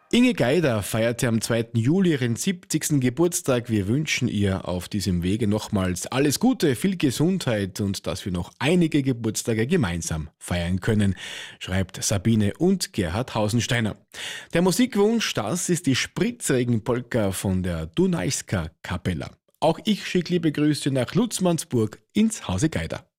Inge Geider feierte am 2. Juli ihren 70. Geburtstag. Wir wünschen ihr auf diesem Wege nochmals alles Gute, viel Gesundheit und dass wir noch einige Geburtstage gemeinsam feiern können, schreibt Sabine und Gerhard Hausensteiner. Der Musikwunsch, das ist die Spritzregen-Polka von der Dunajska Kapella. Auch ich schicke liebe Grüße nach Lutzmannsburg ins Hause Geider.